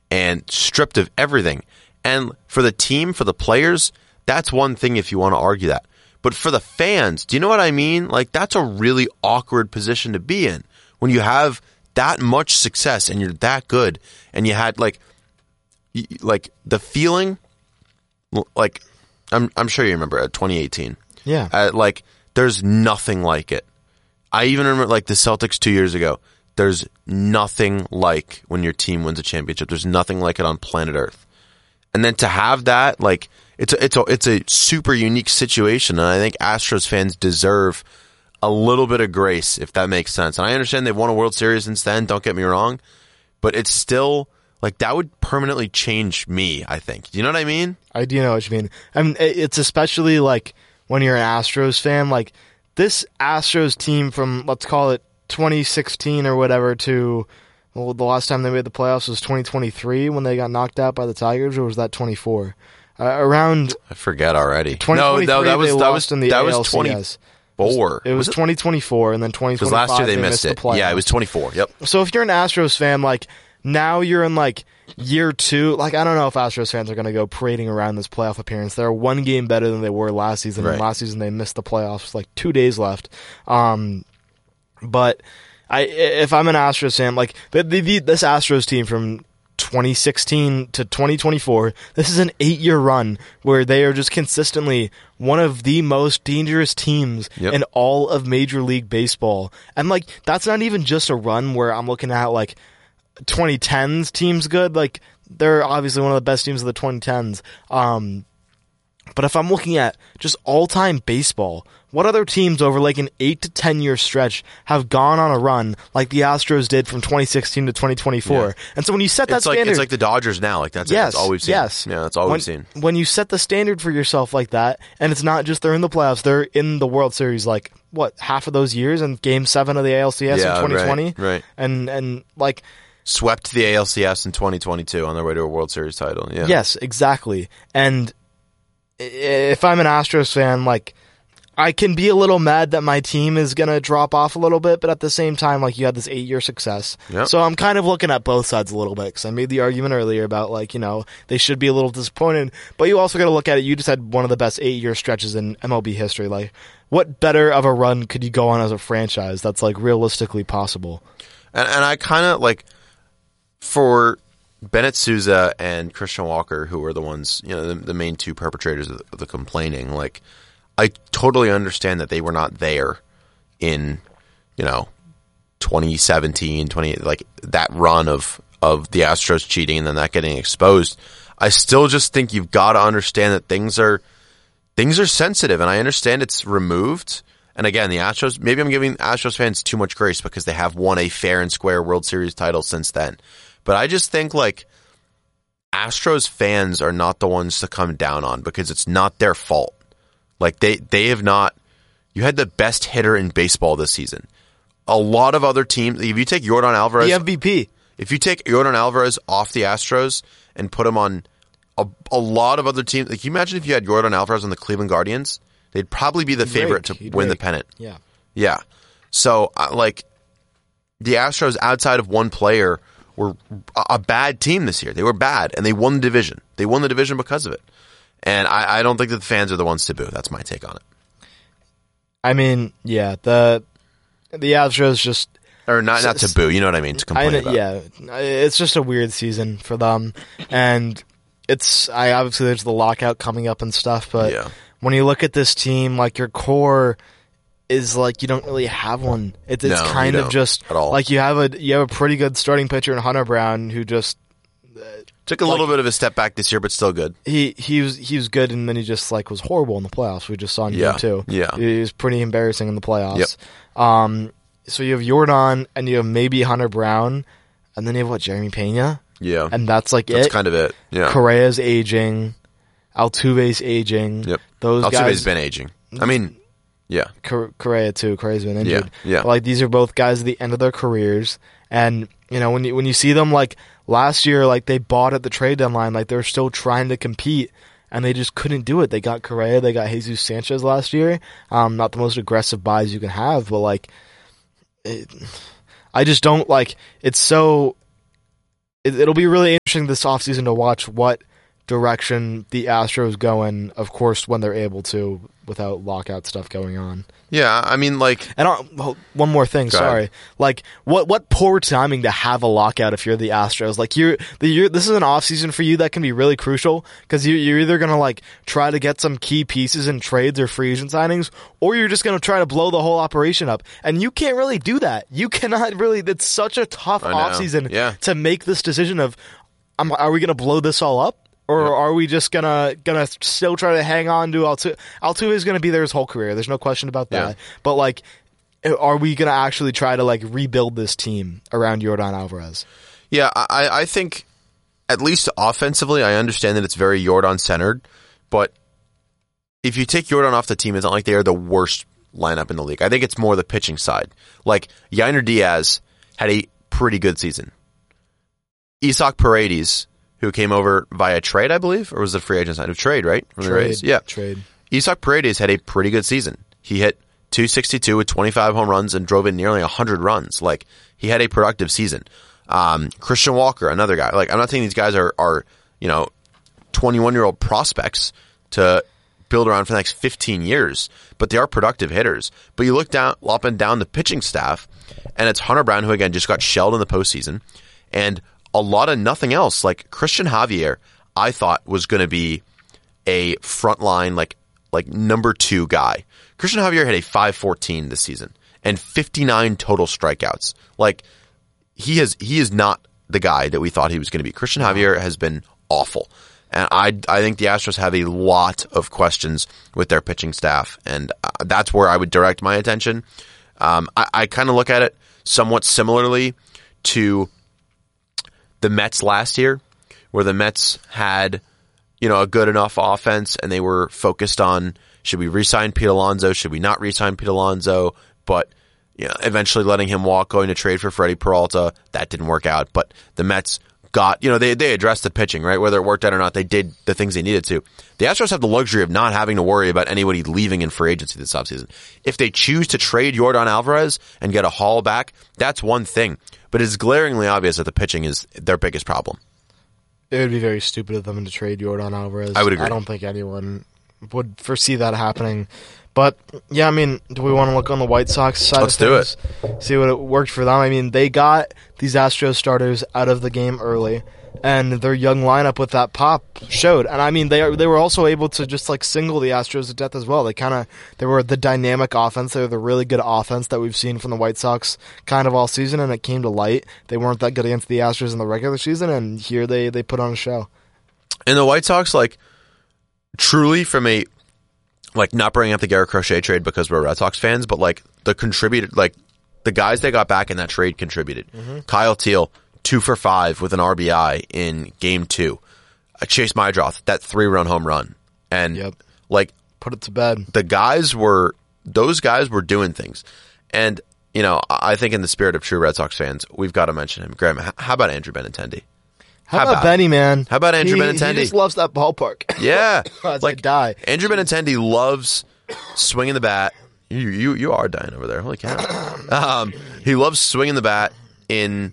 and stripped of everything. And for the team, for the players, that's one thing if you want to argue that. But for the fans, do you know what I mean? Like, that's a really awkward position to be in when you have that much success and you're that good, and you had like the feeling, like I'm sure you remember at 2018. Yeah. Like, there's nothing like it. I even remember like the Celtics 2 years ago. There's nothing like when your team wins a championship. There's nothing like it on planet Earth. And then to have that, like, it's a super unique situation, and I think Astros fans deserve a little bit of grace, if that makes sense. And I understand they've won a World Series since then, don't get me wrong, but it's still, like, that would permanently change me, I think. Do you know what I mean? I do know what you mean. I mean, it's especially, like, when you're an Astros fan, like, this Astros team from, let's call it 2016 or whatever to, well, the last time they made the playoffs was 2023 when they got knocked out by the Tigers, or was that 24? Around I forget already. 2023, no, that was in the that was ALCS. 24. It was 2024, and then 2025 because last year they missed the it. playoffs. Yeah, it was 24. Yep. So if you're an Astros fan, like, now you're in, like, year 2. Like, I don't know if Astros fans are going to go parading around this playoff appearance. They're one game better than they were last season. Right. And last season they missed the playoffs, like, 2 days left. But if I'm an Astros fan, like, this Astros team from 2016 to 2024, this is an 8-year run where they are just consistently one of the most dangerous teams in all of Major League Baseball. And, like, that's not even just a run where I'm looking at, like, 2010s teams good. Like, they're obviously one of the best teams of the 2010s. But if I'm looking at just all-time baseball, what other teams over like an 8 to 10 year stretch have gone on a run like the Astros did from 2016 to 2024? Yeah. And so when you set that standard, it's like the Dodgers now. Like that's all we've seen. Yes, yeah, that's all we've seen. When you set the standard for yourself like that, and it's not just they're in the playoffs, they're in the World Series. Like what, half of those years, and Game 7 of the ALCS in 2020, right? And like swept the ALCS in 2022 on their way to a World Series title. Yeah. Yes, exactly. And if I'm an Astros fan, like, I can be a little mad that my team is going to drop off a little bit, but at the same time, like, you had this 8-year success. Yep. So I'm kind of looking at both sides a little bit, because I made the argument earlier about, like, you know, they should be a little disappointed, but you also got to look at it. You just had one of the best 8-year stretches in MLB history. Like, what better of a run could you go on as a franchise that's, like, realistically possible? And I kind of, like, for Bennett Sousa and Christian Walker, who were the ones, you know, the main two perpetrators of the complaining, like, I totally understand that they were not there in, you know, 2017, like that run of the Astros cheating and then that getting exposed. I still just think you've got to understand that things are sensitive, and I understand it's removed. And again, the Astros, maybe I'm giving Astros fans too much grace because they have won a fair and square World Series title since then. But I just think, like, Astros fans are not the ones to come down on because it's not their fault. Like, they have not... You had the best hitter in baseball this season. A lot of other teams... If you take Yordan Alvarez... The MVP. If you take Yordan Alvarez off the Astros and put him on a lot of other teams... Like, can you imagine if you had Yordan Alvarez on the Cleveland Guardians? They'd probably be the favorite to win the pennant. Yeah. Yeah. So, like, the Astros, outside of one player, were a bad team this year. They were bad, and they won the division. They won the division because of it. And I don't think that the fans are the ones to boo. That's my take on it. I mean, yeah, the Astros just... Or not to boo, you know what I mean, to complain about. Yeah, it's just a weird season for them. And obviously there's the lockout coming up and stuff, but when you look at this team, like, your core is like you don't really have one. It's kind of just at all. Like you have a pretty good starting pitcher in Hunter Brown who just took a little bit of a step back this year, but still good. He was good, and then he just like was horrible in the playoffs. We just saw in game 2. Yeah, he was pretty embarrassing in the playoffs. Yep. So you have Yordan, and you have maybe Hunter Brown, and then you have Jeremy Pena. Yeah, and that's That's kind of it. Yeah, Correa's aging, Altuve's aging. Yep, those Altuve's guys been aging. I mean. Yeah. Correa too. Correa's been injured. Yeah. Like, these are both guys at the end of their careers, and you know when you see them, like last year, like they bought at the trade deadline, like they're still trying to compete, and they just couldn't do it. They got Correa, they got Jesus Sanchez last year. Not the most aggressive buys you can have, but like, I just don't like. It's so it'll be really interesting this offseason to watch what direction the Astros go in, of course, when they're able to, without lockout stuff going on. Yeah, I mean, like... And one more thing, sorry. Like, what poor timing to have a lockout if you're the Astros. Like, this is an offseason for you that can be really crucial, because you're either going to, like, try to get some key pieces in trades or free agent signings, or you're just going to try to blow the whole operation up. And you can't really do that. You cannot really... It's such a tough offseason to make this decision of, are we going to blow this all up? Or are we just gonna still try to hang on to Altuve? Altuve is gonna be there his whole career. There's no question about that. Yeah. But like, are we gonna actually try to like rebuild this team around Yordan Alvarez? Yeah, I think at least offensively, I understand that it's very Yordan centered. But if you take Yordan off the team, it's not like they are the worst lineup in the league. I think it's more the pitching side. Like Yainer Diaz had a pretty good season. Isaac Paredes, who came over via trade, I believe, or was it free agent sign? Trade, right? From the Rays? Yeah. Trade. Isaac Paredes had a pretty good season. He hit .262 with 25 home runs and drove in nearly 100 runs. Like, he had a productive season. Christian Walker, another guy. Like, I'm not saying these guys are 21-year-old prospects to build around for the next 15 years, but they are productive hitters. But you look up and down the pitching staff, and it's Hunter Brown, who again just got shelled in the postseason, and a lot of nothing else. Like Christian Javier, I thought was going to be a frontline, like number 2 guy. Christian Javier had a 5.14 this season and 59 total strikeouts. Like he is not the guy that we thought he was going to be. Christian Javier has been awful. And I think the Astros have a lot of questions with their pitching staff, and that's where I would direct my attention. I kind of look at it somewhat similarly to the Mets last year, where the Mets had, a good enough offense and they were focused on, should we re-sign Pete Alonso? Should we not re-sign Pete Alonso? But, eventually letting him walk, going to trade for Freddie Peralta, that didn't work out. But the Mets got, they addressed the pitching, right? Whether it worked out or not, they did the things they needed to. The Astros have the luxury of not having to worry about anybody leaving in free agency this offseason. If they choose to trade Yordan Alvarez and get a haul back, that's one thing. But it's glaringly obvious that the pitching is their biggest problem. It would be very stupid of them to trade Yordan Alvarez. I would agree. I don't think anyone would foresee that happening. But, yeah, I mean, do we want to look on the White Sox side of things? Let's do it. See what it worked for them. I mean, they got these Astros starters out of the game early, and their young lineup with that pop showed. And, I mean, they were also able to just, like, single the Astros to death as well. They were the dynamic offense. They were the really good offense that we've seen from the White Sox kind of all season, and it came to light. They weren't that good against the Astros in the regular season, and here they put on a show. And the White Sox, like, truly from a... like, not bringing up the Garrett Crochet trade because we're Red Sox fans, but, like, the guys they got back in that trade contributed. Mm-hmm. Kyle Teal, 2 for 5 with an RBI in Game 2. Chase Mydroth, that 3-run home run. And, put it to bed. Those guys were doing things. And, I think in the spirit of true Red Sox fans, we've got to mention him. Graham, how about Andrew Benintendi? How about Benny, man? How about Andrew Benintendi? He just loves that ballpark. Yeah. Like, die. Andrew Benintendi loves swinging the bat. You are dying over there. Holy cow. He loves swinging the bat in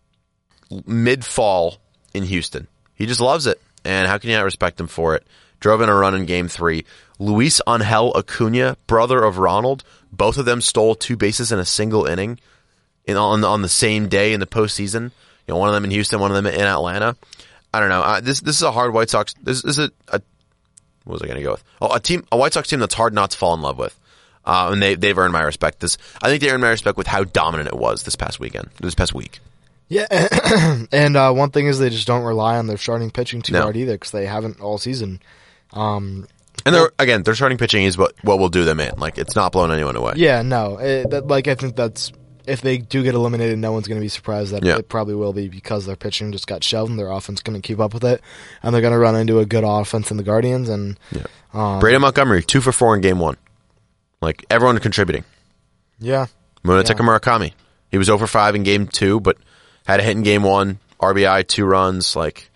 mid-fall in Houston. He just loves it. And how can you not respect him for it? Drove in a run in Game 3. Luis Angel Acuna, brother of Ronald, both of them stole 2 bases in a single inning on the same day in the postseason. One of them in Houston, one of them in Atlanta. I don't know. This is a hard White Sox. This is a what was I going to go with? A White Sox team that's hard not to fall in love with. And they've earned my respect. I think they earned my respect with how dominant it was this past week. Yeah, and one thing is they just don't rely on their starting pitching too hard either, because they haven't all season. And their starting pitching is what will do them in. Like, it's not blowing anyone away. Yeah, no. I think that's, if they do get eliminated, no one's going to be surprised that it probably will be, because their pitching just got shelved and their offense going to keep up with it, and they're going to run into a good offense in the Guardians. And Braden Montgomery, 2 for 4 in Game 1. Like, everyone contributing. Yeah. Munetaka Murakami, he was 0 for 5 in Game 2, but had a hit in Game 1, RBI, 2 runs. Like,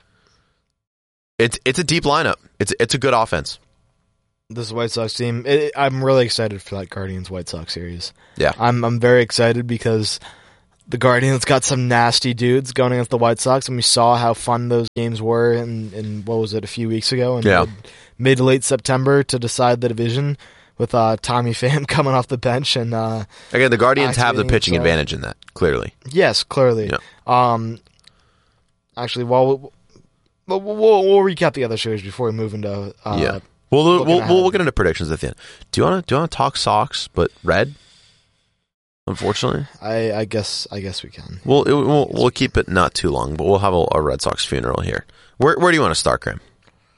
it's a deep lineup. It's a good offense. This White Sox team, I'm really excited for that Guardians White Sox series. Yeah, I'm very excited because the Guardians got some nasty dudes going against the White Sox, and we saw how fun those games were in what was it, a few weeks ago, in mid to late September to decide the division with Tommy Pham coming off the bench. And again, the Guardians have the pitching advantage in that, clearly. Yes, clearly. Yeah. Actually, we'll recap the other shows before we move into We'll get into predictions at the end. Do you want to talk Sox but red? Unfortunately, I guess we can. We'll keep it not too long, but we'll have a Red Sox funeral here. Where do you want to start, Graham?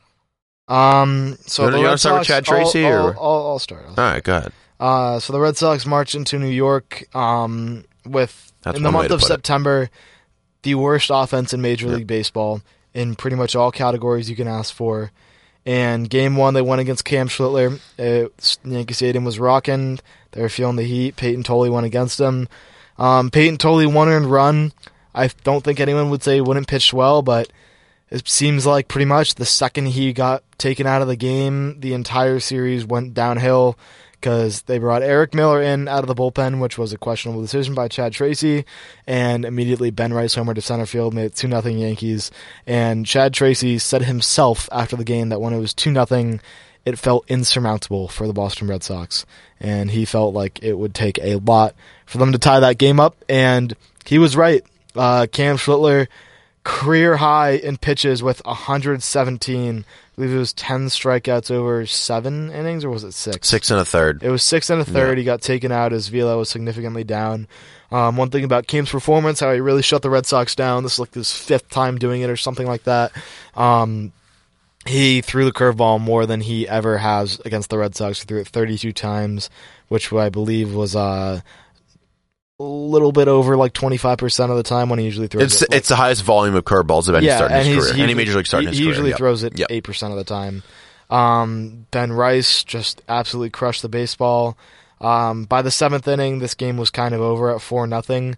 So you want to start with Chad Tracy, or I'll start. All right, go ahead. So the Red Sox march into New York with in the month of September the worst offense in Major League Baseball in pretty much all categories you can ask for. And game one, they went against Cam Schlittler. Yankee Stadium was rocking. They were feeling the heat. Peyton Tolley went against them. Peyton Tolley, 1 earned run. I don't think anyone would say he wouldn't pitch well, but it seems like pretty much the second he got taken out of the game, the entire series went downhill because they brought Eric Miller in out of the bullpen, which was a questionable decision by Chad Tracy, and immediately Ben Rice homered to center field, made it 2-0 Yankees. And Chad Tracy said himself after the game that when it was 2-0, it felt insurmountable for the Boston Red Sox, and he felt like it would take a lot for them to tie that game up, and he was right. Cam Schlittler, career high in pitches with 117. I believe it was 10 strikeouts over 7 innings, or was it 6? 6 1/3. It was 6 1/3. Yeah. He got taken out as velo was significantly down. One thing about Cam's performance, how he really shut the Red Sox down. This is like his 5th time doing it or something like that. He threw the curveball more than he ever has against the Red Sox. He threw it 32 times, which I believe was a little bit over like 25% of the time when he usually throws it. It's the highest volume of curveballs of any start in his career. Any Major League start in his career. He usually throws it 8% of the time. Ben Rice just absolutely crushed the baseball. By the 7th inning, this game was kind of over at 4-0.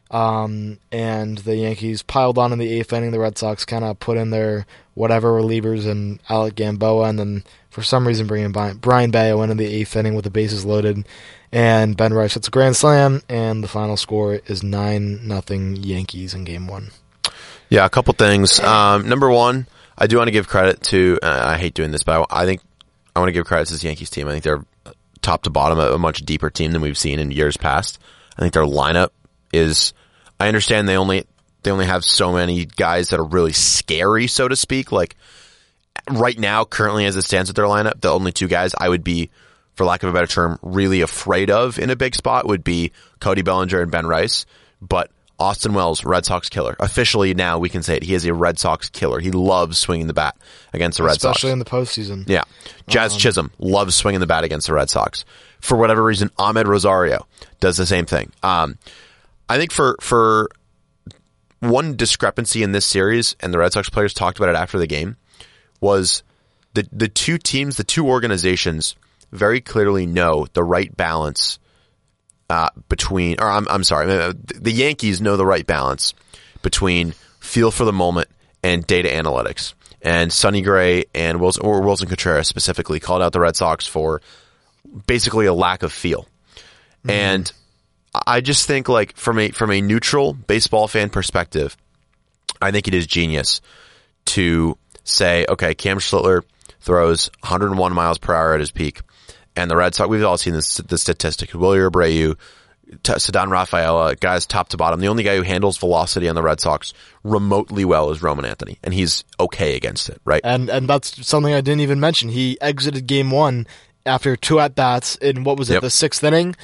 And the Yankees piled on in the 8th inning. The Red Sox kind of put in their whatever relievers and Alec Gamboa, and then for some reason bringing Brian Bayo in the 8th inning with the bases loaded. And Ben Rice hits a grand slam, and the final score is 9-0 Yankees in Game 1. Yeah, a couple things. Number one, I do want to give credit to, I hate doing this, but I think I want to give credit to this Yankees team. I think they're top to bottom a much deeper team than we've seen in years past. I think their lineup is, I understand they only have so many guys that are really scary, so to speak. Like right now, currently as it stands with their lineup, the only 2 guys I would be, for lack of a better term, really afraid of in a big spot would be Cody Bellinger and Ben Rice. But Austin Wells, Red Sox killer. Officially now we can say it. He is a Red Sox killer. He loves swinging the bat against the Red Sox. Especially in the postseason. Yeah. Jazz Chisholm loves swinging the bat against the Red Sox. For whatever reason, Ahmed Rosario does the same thing. I think for one discrepancy in this series, and the Red Sox players talked about it after the game, was the 2 teams, the 2 organizations very clearly know the right balance between, or I'm sorry, the Yankees know the right balance between feel for the moment and data analytics. And Sonny Gray and Wilson Contreras specifically called out the Red Sox for basically a lack of feel. Mm-hmm. And I just think, like, from a neutral baseball fan perspective, I think it is genius to say, okay, Cam Schlittler throws 101 miles per hour at his peak. And the Red Sox, we've all seen the statistic. Willie Abreu, Ceddanne Rafaela, guys top to bottom. The only guy who handles velocity on the Red Sox remotely well is Roman Anthony, and he's okay against it, right? And that's something I didn't even mention. He exited Game 1 after 2 at-bats in, what was it, the 6th inning?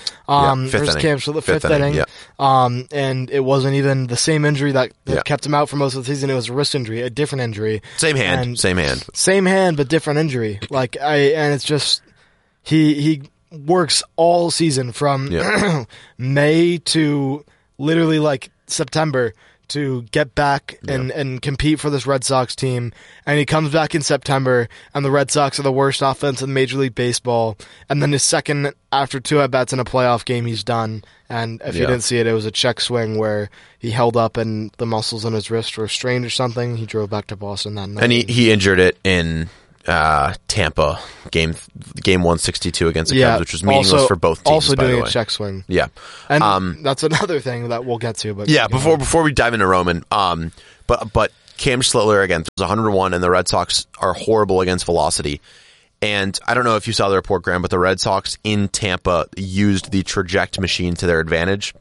Fifth inning. Yep. And it wasn't even the same injury that kept him out for most of the season. It was a wrist injury, a different injury. Same hand, but different injury. And it's just, he works all season from May to literally like September to get back and compete for this Red Sox team. And he comes back in September, and the Red Sox are the worst offense in Major League Baseball. And then his second, after 2 at-bats in a playoff game, he's done. And if you didn't see it, it was a check swing where he held up and the muscles in his wrist were strained or something. He drove back to Boston that night. And he injured it in Tampa game 162 against the Cubs, which was meaningless for both teams. Also by doing the a way. check swing. Yeah, and that's another thing that we'll get to. But yeah, before we dive into Roman, but Cam Schlittler again throws 101, and the Red Sox are horrible against velocity. And I don't know if you saw the report, Graham, but the Red Sox in Tampa used the Traject machine to their advantage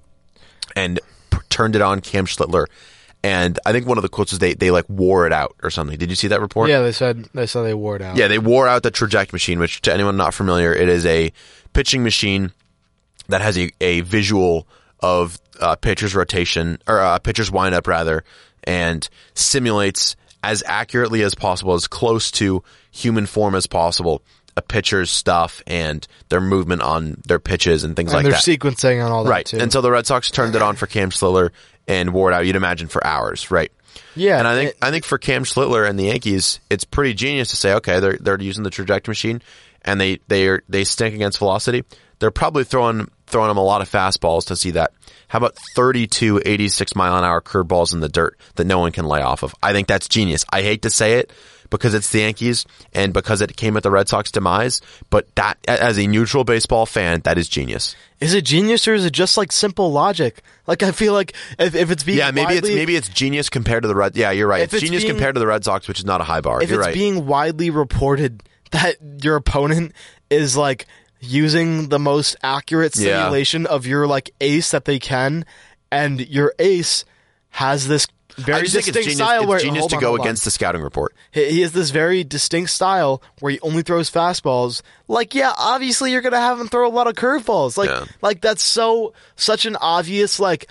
and turned it on Cam Schlittler. And I think one of the quotes was they like wore it out or something. Did you see that report? Yeah, they said they wore it out. Yeah, they wore out the Traject machine, which to anyone not familiar, it is a pitching machine that has a visual of pitcher's rotation or pitcher's windup rather, and simulates as accurately as possible, as close to human form as possible, a pitcher's stuff and their movement on their pitches and things like that. And their sequencing and all that, right. too. And so the Red Sox turned it on for Cam Schlittler and wore it out, you'd imagine, for hours, right? Yeah. And I think for Cam Schlittler and the Yankees, it's pretty genius to say, okay, they're using the Traject machine and they stink against velocity. They're probably throwing them a lot of fastballs to see that. How about 32 86-mile-an-hour curveballs in the dirt that no one can lay off of? I think that's genius. I hate to say it because it's the Yankees and because it came at the Red Sox demise, but that, as a neutral baseball fan, that is genius. Is it genius or is it just like simple logic? Like I feel like if it's being maybe it's genius compared to the Red. Yeah, you're right. It's genius compared to the Red Sox, which is not a high bar. If you're it's right. being widely reported that your opponent is like using the most accurate simulation of your like ace that they can, and your ace has this very distinct style where it's genius to go against the scouting report. He has this very distinct style where he only throws fastballs. Like, yeah, obviously you're gonna have him throw a lot of curveballs. Like that's such an obvious like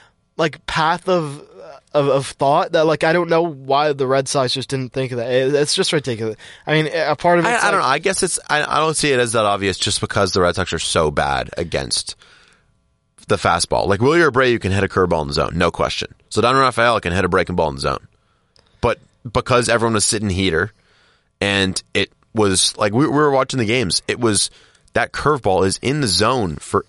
path of thought that like I don't know why the Red Sox just didn't think of that. It's just ridiculous. I mean, a part of it. I don't know. I guess I don't see it as that obvious just because the Red Sox are so bad against the fastball. Like Wilyer Abreu can hit a curveball in the zone, no question. Ceddanne Rafael can hit a breaking ball in the zone, but because everyone was sitting heater, and it was like we were watching the games, it was that curveball is in the zone for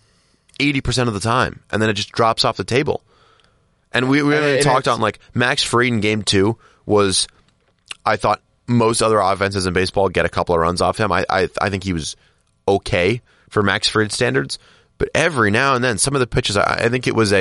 80% of the time, and then it just drops off the table. And we talked on like Max Fried in game 2 was, I thought most other offenses in baseball get a couple of runs off him. I think he was okay for Max Fried standards, but every now and then some of the pitches, I think it was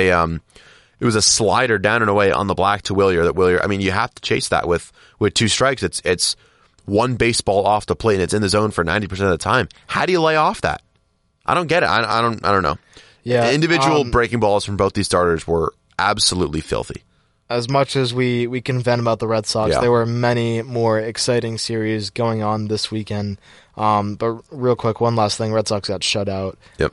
a slider down and away on the black to Wilyer. That Wilyer, I mean, you have to chase that with 2 strikes. It's one baseball off the plate and it's in the zone for 90% of the time. How do you lay off that? I don't get it. I don't know. Yeah, individual breaking balls from both these starters were absolutely filthy. As much as we can vent about the Red Sox, there were many more exciting series going on this weekend. But real quick, one last thing. Red Sox got shut out. Yep.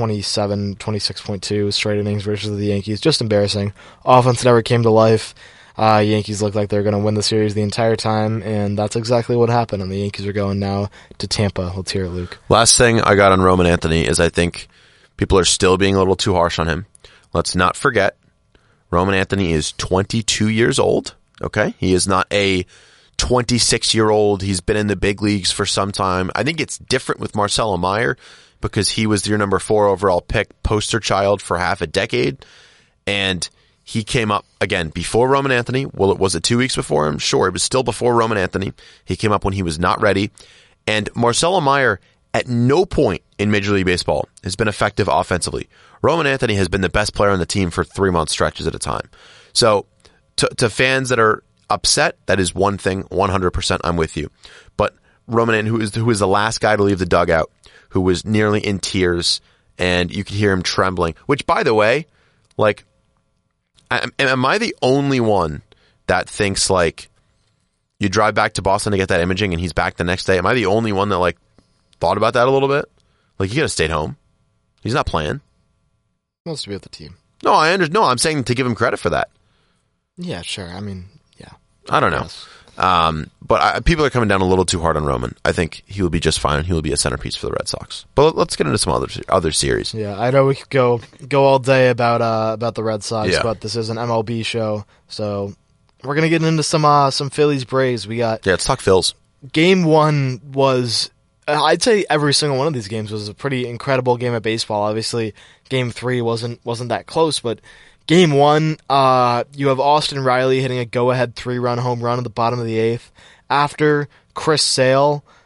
26.2 straight innings versus the Yankees. Just embarrassing. Offense never came to life. Yankees looked like they were going to win the series the entire time, and that's exactly what happened. And the Yankees are going now to Tampa. Let's hear it, Luke. Last thing I got on Roman Anthony is I think people are still being a little too harsh on him. Let's not forget, Roman Anthony is 22 years old, okay? He is not a 26-year-old. He's been in the big leagues for some time. I think it's different with Marcelo Meyer because he was your number 4 overall pick, poster child for half a decade, and he came up, again, before Roman Anthony. Well, was it 2 weeks before him? Sure, it was still before Roman Anthony. He came up when he was not ready, and Marcelo Meyer at no point in Major League Baseball has been effective offensively. Roman Anthony has been the best player on the team for 3-month stretches at a time. So to fans that are upset, that is one thing, 100% I'm with you. But Roman Anthony, who is the last guy to leave the dugout, who was nearly in tears, and you could hear him trembling, which, by the way, like, am I the only one that thinks, like, you drive back to Boston to get that imaging and he's back the next day? Am I the only one that, like, thought about that a little bit? Like, he could have stayed home. He's not playing. He wants to be with the team. No, I understand. No, I'm saying to give him credit for that. Yeah, sure. I mean, yeah. I don't know. Yes. But people are coming down a little too hard on Roman. I think he will be just fine. He will be a centerpiece for the Red Sox. But let's get into some other series. Yeah, I know we could go all day about the Red Sox, but this is an MLB show, so we're gonna get into some Phillies Braves. Let's talk Phils. Game 1 was, I'd say every single one of these games was a pretty incredible game of baseball. Obviously, Game 3 wasn't that close, but Game 1, you have Austin Riley hitting a go-ahead 3-run home run at the bottom of the 8th after Chris Sale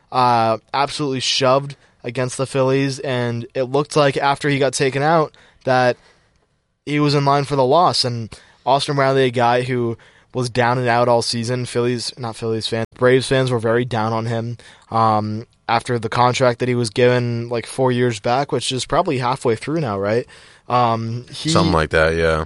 absolutely shoved against the Phillies, and it looked like after he got taken out that he was in line for the loss. And Austin Riley, a guy who was down and out all season, Braves fans were very down on him after the contract that he was given like 4 years back, which is probably halfway through now, right? Something like that, yeah.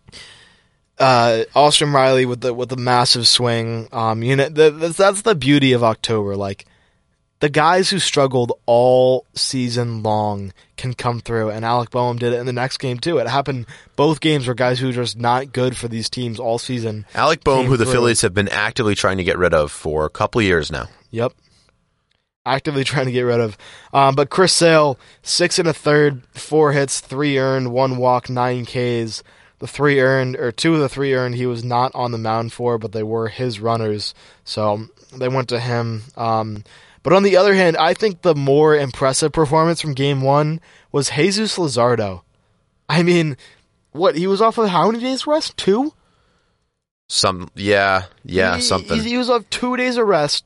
Austin Riley with the massive swing. That's the beauty of October. Like, the guys who struggled all season long can come through, and Alec Boehm did it in the next game too. It happened both games where guys who were just not good for these teams all season. Alec Boehm, who the Phillies have been actively trying to get rid of for a couple of years now. Yep. Actively trying to get rid of. But Chris Sale, 6 1/3, 4 hits, 3 earned, 1 walk, 9 Ks. The 3 earned, or 2 of the 3 earned, he was not on the mound for, but they were his runners, so they went to him. But on the other hand, I think the more impressive performance from Game 1 was Jesus Luzardo. I mean, he was off of how many days rest? 2? Something. He was off 2 days of rest.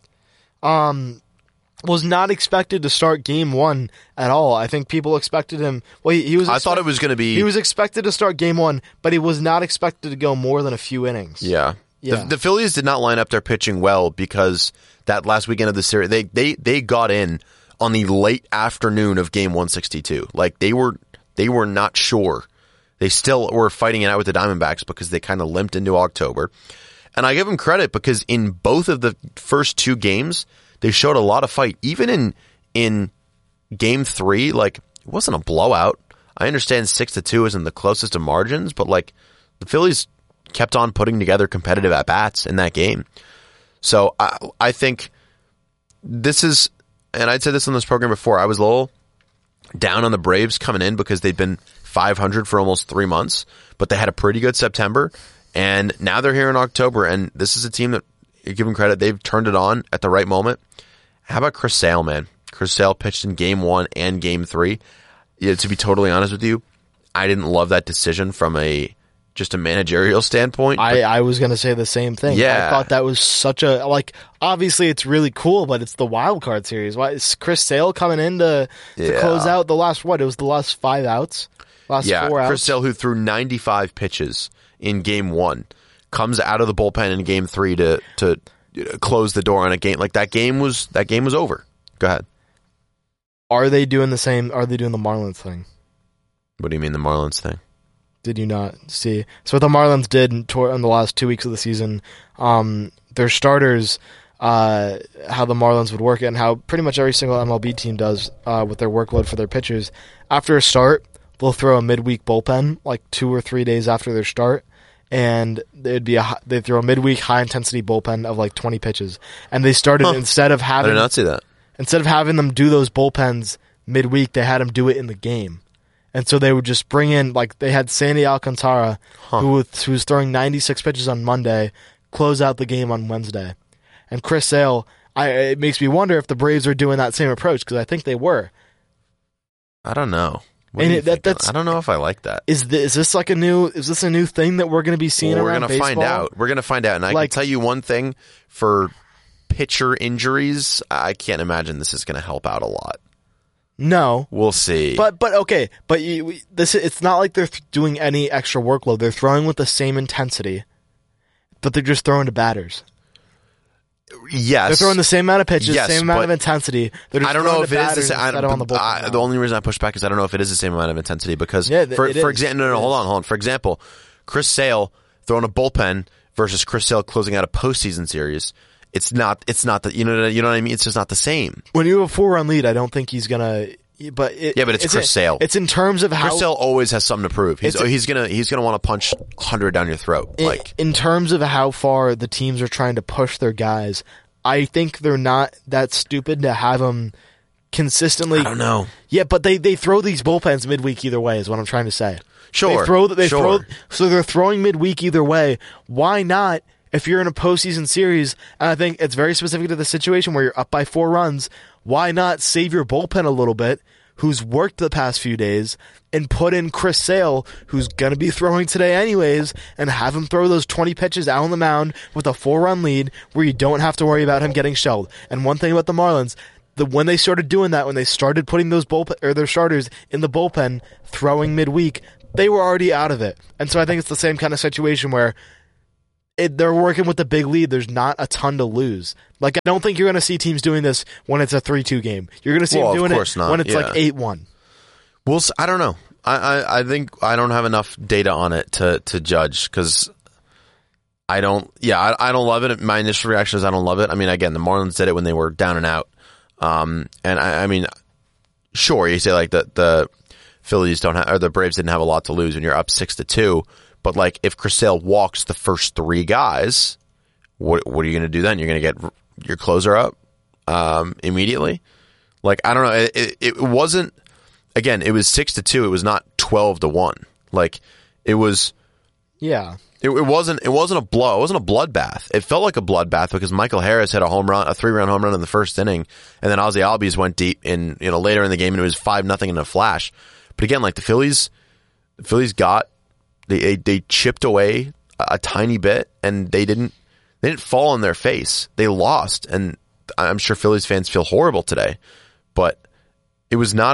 Was not expected to start Game 1 at all. I think people expected him. Well, I thought it was going to be. He was expected to start Game 1, but he was not expected to go more than a few innings. Yeah. The Phillies did not line up their pitching well because that last weekend of the series, they got in on the late afternoon of Game 162. Like, they were not sure. They still were fighting it out with the Diamondbacks because they kind of limped into October. And I give them credit because in both of the first 2 games, they showed a lot of fight. Even in Game 3, like, it wasn't a blowout. I understand 6-2 isn't the closest of margins, but like, the Phillies kept on putting together competitive at-bats in that game. So I think this is, and I'd said this on this program before, I was a little down on the Braves coming in because they'd been 500 for almost 3 months, but they had a pretty good September, and now they're here in October, and this is a team that, you give them credit, they've turned it on at the right moment. How about Chris Sale, man? Chris Sale pitched in Game 1 and Game 3. Yeah, to be totally honest with you, I didn't love that decision from just a managerial standpoint. I was going to say the same thing. Yeah. I thought that was such a, like, obviously it's really cool, but it's the wild card series. Why is Chris Sale coming in to close out the last, it was the last 5 outs? Last 4 outs? Chris Sale, who threw 95 pitches in Game 1, comes out of the bullpen in Game 3 to close the door on a game. Like, that game was over. Go ahead. Are they doing the same? Are they doing the Marlins thing? What do you mean the Marlins thing? Did you not see? So what the Marlins did in the last 2 weeks of the season, their starters, how the Marlins would work it, and how pretty much every single MLB team does with their workload for their pitchers. After a start, they'll throw a midweek bullpen, like 2 or 3 days after their start, and they'd throw a midweek high intensity bullpen of like 20 pitches. And they started instead of having I did not see that. Instead of having them do those bullpens midweek, they had them do it in the game. And so they would just bring in, like, they had Sandy Alcantara, who was throwing 96 pitches on Monday, close out the game on Wednesday. And Chris Sale, it makes me wonder if the Braves are doing that same approach, because I think they were. I don't know. And I don't know if I like that. Is this a new thing that we're going to be seeing around baseball? We're going to find out. And I can tell you one thing, for pitcher injuries, I can't imagine this is going to help out a lot. No, we'll see. But okay. But it's not like they're doing any extra workload. They're throwing with the same intensity, but they're just throwing to batters. Yes, they're throwing the same amount of pitches, same amount of intensity. They're just I don't know if it is the same. The only reason I push back is I don't know if it is the same amount of intensity because, for example, hold on. For example, Chris Sale throwing a bullpen versus Chris Sale closing out a postseason series. It's not the, you know what I mean? It's just not the same. When you have a 4-run lead, I don't think he's gonna. But it's Chris Sale. It's in terms of how Chris Sale always has something to prove. He's gonna want to punch 100 down your throat. In terms of how far the teams are trying to push their guys, I think they're not that stupid to have them consistently. I don't know. Yeah, but they throw these bullpens midweek either way. Is what I'm trying to say. Sure. So they're throwing midweek either way. Why not? If you're in a postseason series, and I think it's very specific to the situation where you're up by 4 runs, why not save your bullpen a little bit, who's worked the past few days, and put in Chris Sale, who's going to be throwing today anyways, and have him throw those 20 pitches out on the mound with a 4-run lead where you don't have to worry about him getting shelled. And one thing about the Marlins, when they started doing that, when they started putting those their starters in the bullpen, throwing midweek, they were already out of it. And so I think it's the same kind of situation where they're working with the big lead. There's not a ton to lose. Like, I don't think you're going to see teams doing this when it's a 3-2 game. You're going to see them doing it when it's like 8-1. I don't know. I think I don't have enough data on it to judge, because I don't love it. My initial reaction is I don't love it. I mean, again, the Marlins did it when they were down and out. And I mean, sure, you say like the Phillies or the Braves didn't have a lot to lose when you're up 6-2, but like if Chris Sale walks the first 3 guys, what are you going to do then? You're going to get your closer up immediately. Like, I don't know. It wasn't. Again, it was 6-2. It was not 12-1. Like, it was. Yeah. It wasn't a blow. It wasn't a bloodbath. It felt like a bloodbath because Michael Harris had a 3-run home run in the first inning, and then Ozzie Albies went deep in later in the game, and it was 5-0 in a flash. But again, like the Phillies got they chipped away a tiny bit, and they didn't fall on their face. They lost, and I'm sure Phillies fans feel horrible today. But it was not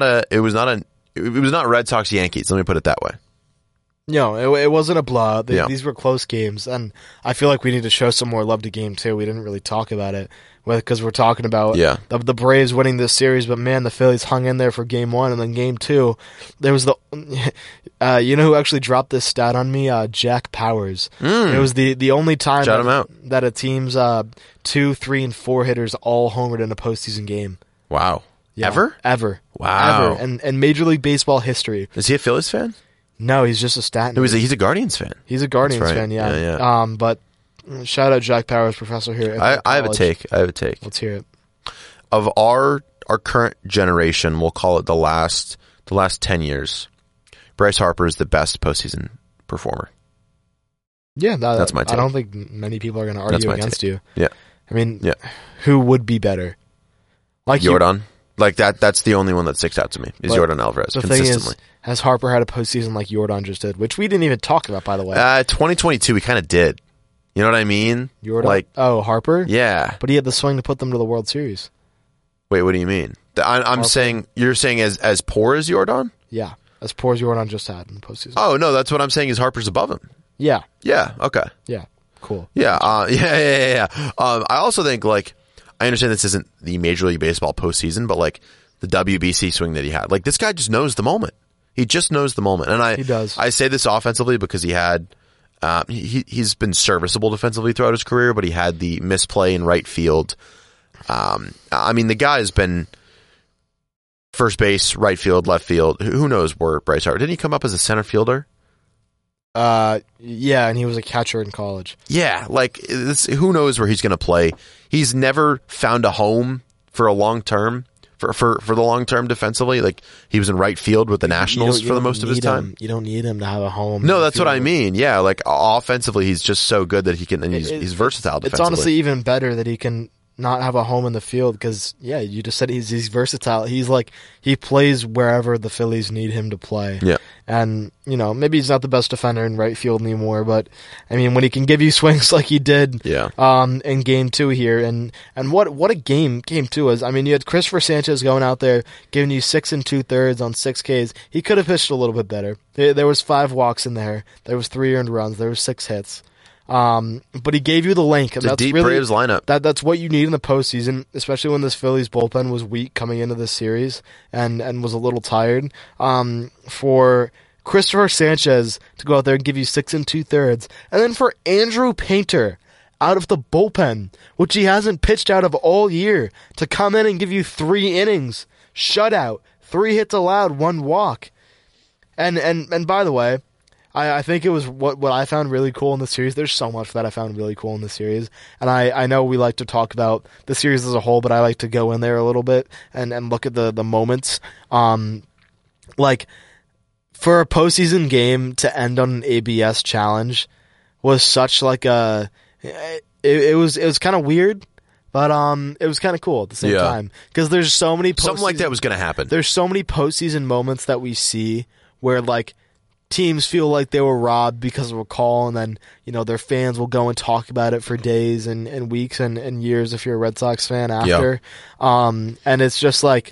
Red Sox Yankees. Let me put it that way. No, it wasn't a blowout. These were close games, and I feel like we need to show some more love to Game 2. We didn't really talk about it because we're talking about the Braves winning this series, but man, the Phillies hung in there for Game 1, and then Game 2, there was you know who actually dropped this stat on me? Jack Powers. It was the only time that a team's 2, 3, and 4 hitters all homered in a postseason game. Wow. Yeah, Ever? Wow. Ever. And Major League Baseball history. Is he a Phillies fan? No, he's just a stat. No, he's a Guardians fan. He's a Guardians fan, yeah. But shout out Jack Powers, professor here. I have a take. Let's hear it. Of our current generation, we'll call it the last 10 years, Bryce Harper is the best postseason performer. Yeah, that's my take. I don't think many people are going to argue against you. Yeah. I mean, who would be better? Like Yordan. Like that's the only one that sticks out to me is Yordan Alvarez consistently. Thing is, has Harper had a postseason like Yordan just did, which we didn't even talk about, by the way? 2022, we kind of did. You know what I mean? Yordan, Harper? Yeah. But he had the swing to put them to the World Series. Wait, what do you mean? I'm saying, you're saying as poor as Yordan? Yeah, as poor as Yordan just had in the postseason. Oh, no, that's what I'm saying is Harper's above him. Yeah. Yeah, okay. Yeah, cool. Yeah, yeah. I also think, like, I understand this isn't the Major League Baseball postseason, but like the WBC swing that he had, like this guy just knows the moment. He just knows the moment, and he does. I say this offensively because he had he's been serviceable defensively throughout his career, but he had the misplay in right field. I mean, the guy has been first base, right field, left field. Who knows where Bryce Harper didn't he come up as a center fielder? Yeah, and he was a catcher in college. Yeah, like who knows where he's going to play. He's never found a home for a long term for the long term defensively. Like he was in right field with the Nationals for the most of his time. You don't need him to have a home. No, that's what I mean. Yeah, like offensively, he's just so good that he can. And he's versatile defensively. It's honestly even better that he can not have a home in the field because you just said he's versatile. He's like he plays wherever the Phillies need him to play. Yeah. And, maybe he's not the best defender in right field anymore, but, I mean, when he can give you swings like he did in Game 2 here, and what a Game 2 was. I mean, you had Christopher Sanchez going out there, giving you 6 2/3 on 6 Ks. He could have pitched a little bit better. There was 5 walks in there. There was 3 earned runs. There was 6 hits. But he gave you the length. And it's a deep Braves lineup. That's what you need in the postseason, especially when this Phillies bullpen was weak coming into this series and was a little tired. For Christopher Sanchez to go out there and give you 6 2/3, and then for Andrew Painter out of the bullpen, which he hasn't pitched out of all year, to come in and give you 3 innings, shutout, 3 hits allowed, 1 walk. And by the way, I think it was what I found really cool in the series. There's so much that I found really cool in the series. And I know we like to talk about the series as a whole, but I like to go in there a little bit and look at the moments. Like, for a postseason game to end on an ABS challenge was such like a... It was kind of weird, but it was kind of cool at the same time. Because there's so many... Something like that was going to happen. There's so many postseason moments that we see where, like, teams feel like they were robbed because of a call, and then their fans will go and talk about it for days and weeks and years if you're a Red Sox fan after. And it's just like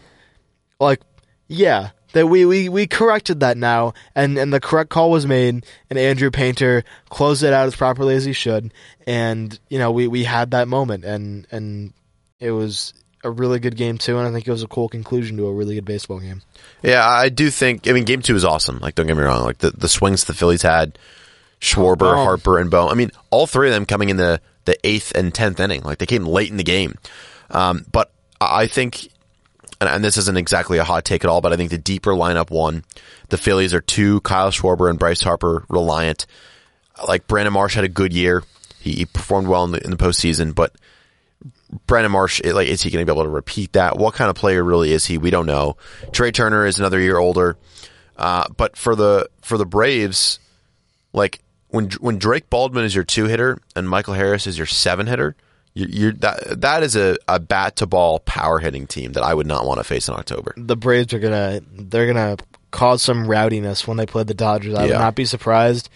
yeah, that we corrected that now, and the correct call was made, and Andrew Painter closed it out as properly as he should, and we had that moment, and it was a really good game too, and I think it was a cool conclusion to a really good baseball game. Yeah, I do think. I mean, game 2 was awesome. Like, don't get me wrong. Like the swings the Phillies had, Schwarber, Harper, and Bohm. I mean, all three of them coming in the 8th and 10th inning. Like, they came late in the game. But I think, and this isn't exactly a hot take at all, but I think the deeper lineup won. The Phillies are too Kyle Schwarber and Bryce Harper reliant. Like, Brandon Marsh had a good year. He performed well in the postseason, but Brandon Marsh, is he going to be able to repeat that? What kind of player really is he? We don't know. Trey Turner is another year older. But for the Braves, like when Drake Baldwin is your 2-hitter and Michael Harris is your 7-hitter, that is a bat to ball power hitting team that I would not want to face in October. The Braves are they're gonna cause some rowdiness when they play the Dodgers. I would not be surprised.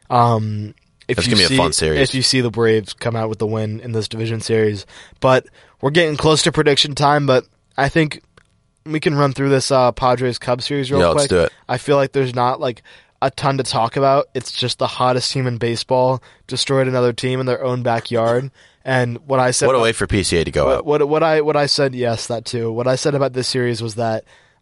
It's going to be a fun series. If you see the Braves come out with the win in this division series. But we're getting close to prediction time, but I think we can run through this Padres-Cubs series real quick. Let's do it. I feel like there's not a ton to talk about. It's just the hottest team in baseball destroyed another team in their own backyard. And what I said... What a way for PCA to go out. What I said, yes, that too. What I said about this series was that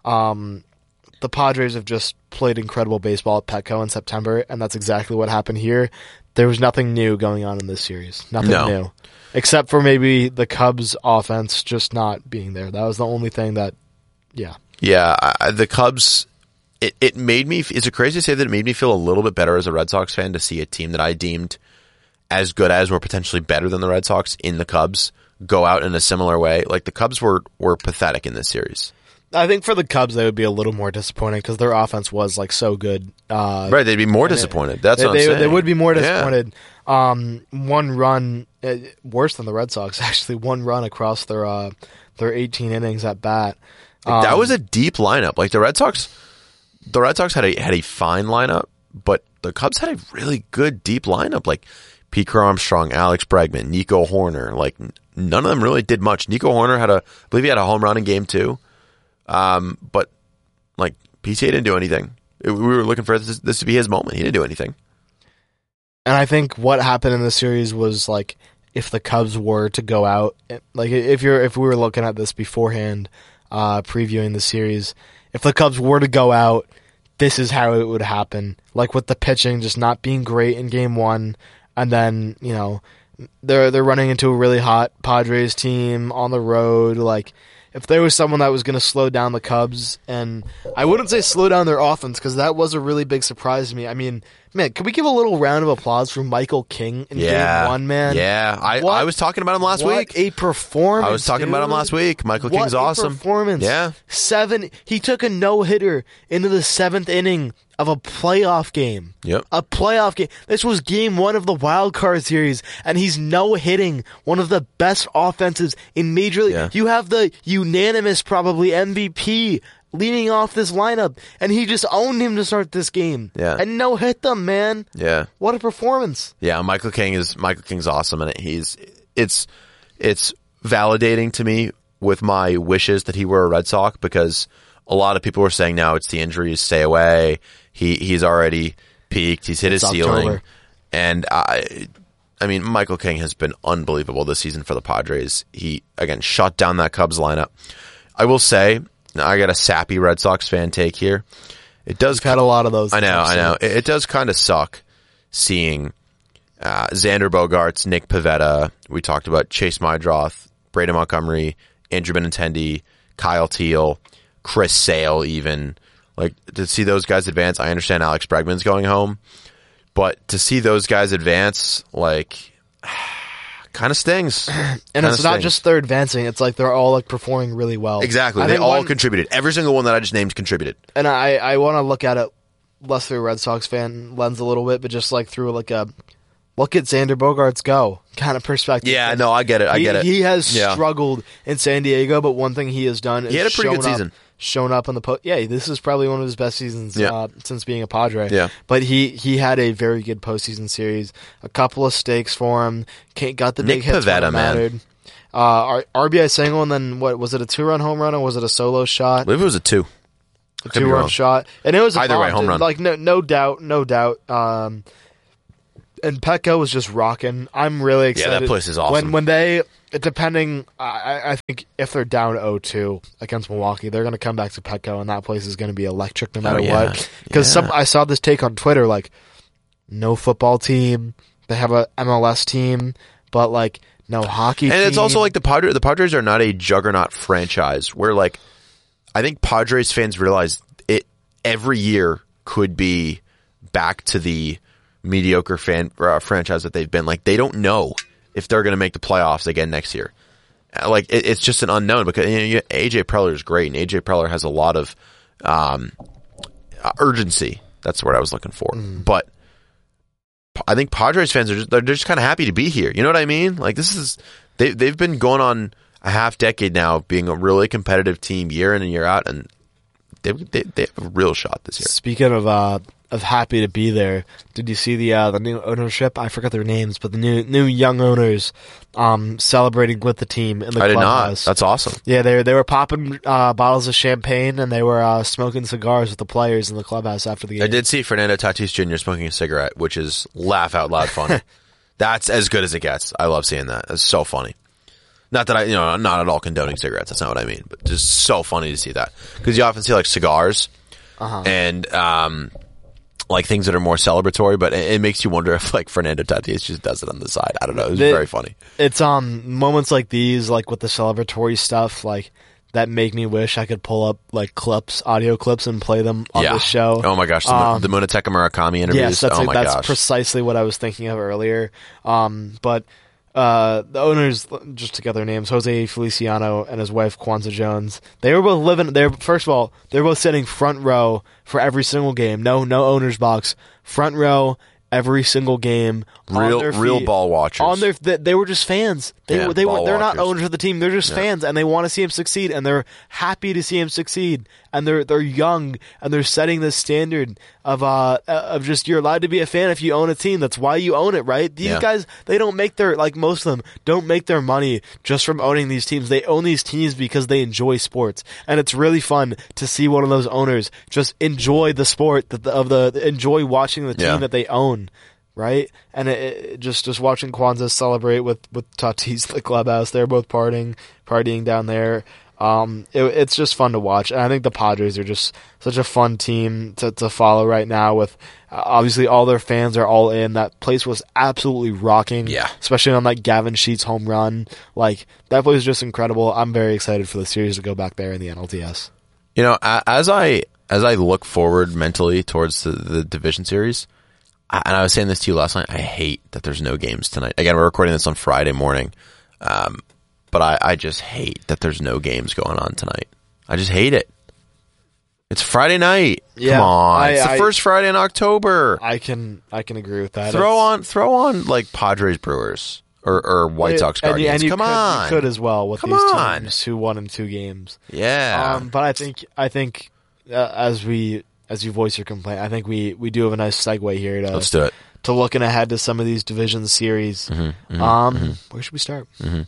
the Padres have just played incredible baseball at Petco in September, and that's exactly what happened here. There was nothing new going on in this series. Nothing new. Except for maybe the Cubs' offense just not being there. That was the only thing that, yeah. Yeah, the Cubs, it made me, is it crazy to say that it made me feel a little bit better as a Red Sox fan to see a team that I deemed as good as or potentially better than the Red Sox in the Cubs go out in a similar way? Like, the Cubs were pathetic in this series. I think for the Cubs, they would be a little more disappointing because their offense was so good. Right, they'd be more disappointed. That's what I'm saying. They would be more disappointed. Yeah. One run, worse than the Red Sox, actually. One run across their 18 innings at bat. That was a deep lineup. Like, the Red Sox had a fine lineup, but the Cubs had a really good deep lineup. Like Pete Armstrong, Alex Bregman, Nico Horner. Like, none of them really did much. Nico Horner I believe he had a home run in game 2. But like PCA didn't do anything. We were looking for this to be his moment. He didn't do anything. And I think what happened in the series was like if the Cubs were to go out, like if we were looking at this beforehand, previewing the series, if the Cubs were to go out, this is how it would happen. Like with the pitching just not being great in game 1, and then they're running into a really hot Padres team on the road, like. If there was someone that was going to slow down the Cubs, and I wouldn't say slow down their offense because that was a really big surprise to me. I mean, man, can we give a little round of applause for Michael King in Game 1, man? Yeah, I was talking about him last week. What a performance! I was talking about him last week. Michael King's awesome. What a performance! Yeah, 7. He took a no-hitter into the 7th inning of a playoff game. Yep. A playoff game. This was game 1 of the wild card series, and he's no-hitting one of the best offenses in Major League. Yeah. You have the unanimous, probably, MVP leading off this lineup, and he just owned him to start this game. Yeah. And no-hit them, man. Yeah. What a performance. Yeah, Michael King's awesome, and it's validating to me with my wishes that he were a Red Sox, because a lot of people were saying now it's the injuries, stay away. He's already peaked. He's hit his ceiling. October. And I mean, Michael King has been unbelievable this season for the Padres. He, again, shut down that Cubs lineup. I will say, now I got a sappy Red Sox fan take here. It does. We've had a lot of those. I know. It does kind of suck seeing Xander Bogaerts, Nick Pivetta. We talked about Chase Mydroth, Braden Montgomery, Andrew Benintendi, Kyle Teal, Chris Sale, even. Like, to see those guys advance, I understand Alex Bregman's going home, but to see those guys advance, like, kind of stings. And it's not just they're advancing, it's like they're all like performing really well. Exactly. They all contributed. Every single one that I just named contributed. And I want to look at it less through a Red Sox fan lens a little bit, but just like through like a look at Xander Bogaerts go kind of perspective. Yeah, no, I get it. He has struggled in San Diego, but one thing he has done is he had a pretty good season. shown up in the post. Yeah, this is probably one of his best seasons since being a Padre. Yeah. But he had a very good postseason series. A couple of stakes for him. Got the big Nick hits when Pivetta, it mattered. RBI single, and then what was it? A 2-run home run, or was it a solo shot? I believe it was a 2. A 2-run shot, and it was either way home run. Like no doubt. And Petco was just rocking. I'm really excited. Yeah, that place is awesome. When they, depending, I think if they're down 0-2 against Milwaukee, they're going to come back to Petco, and that place is going to be electric no matter what. Because I saw this take on Twitter, like, no football team, they have a MLS team, but like no hockey team. And it's also like the Padres are not a juggernaut franchise where, like, I think Padres fans realize it every year could be back to the mediocre franchise that they've been. Like, they don't know if they're going to make the playoffs again next year. Like, it's just an unknown because AJ Preller is great, and AJ Preller has a lot of urgency. That's the word I was looking for. But I think Padres fans they're just kind of happy to be here. You know what I mean? Like, they've been going on a half decade now of being a really competitive team year in and year out, and they have a real shot this year. Speaking of happy to be there, did you see the new ownership? I forgot their names, but the new young owners celebrating with the team in the clubhouse. I did not. That's awesome. Yeah, they were popping bottles of champagne, and they were smoking cigars with the players in the clubhouse after the game. I did see Fernando Tatis Jr. smoking a cigarette, which is laugh out loud funny. That's as good as it gets. I love seeing that. It's so funny. Not that I'm not at all condoning cigarettes. That's not what I mean. But just so funny to see that. Because you often see like cigars and like things that are more celebratory, but it makes you wonder if like Fernando Tatis just does it on the side. I don't know. It was very funny. It's moments like these, like with the celebratory stuff, like that make me wish I could pull up like audio clips and play them on the show. Oh my gosh, the Munetaka Murakami interviews. Yes, that's precisely what I was thinking of earlier. But the owners, just to get their names, Jose Feliciano and his wife Kwanzaa Jones. They were both first of all, they're both sitting front row for every single game. No owner's box. Front row every single game. Real ball watchers. They were just fans. They're not owners of the team. They're just fans, and they want to see him succeed, and they're happy to see him succeed. And they're young, and they're setting this standard of just you're allowed to be a fan if you own a team. That's why you own it, right? These guys, they don't make most of them don't make their money just from owning these teams. They own these teams because they enjoy sports, and it's really fun to see one of those owners just enjoy the sport enjoy watching the team that they own. Right, and just watching Kwanzaa celebrate with Tatis in the clubhouse. They're both partying down there. It's just fun to watch, and I think the Padres are just such a fun team to follow right now. With obviously all their fans are all in. That place was absolutely rocking. Yeah, especially on like Gavin Sheets' home run. Like that place was just incredible. I'm very excited for the series to go back there in the NLDS. You know, as I look forward mentally towards the division series. And I was saying this to you last night, I hate that there's no games tonight. Again, we're recording this on Friday morning. But I just hate that there's no games going on tonight. I just hate it. It's Friday night. Yeah, come on. It's the first Friday in October. I can agree with that. Throw on like Padres Brewers or White Sox Guardians. Come on. You could as well with these teams who won in 2 games. Yeah. But I think as you voice your complaint, I think we do have a nice segue here let's do it. To looking ahead to some of these division series. Where should we start?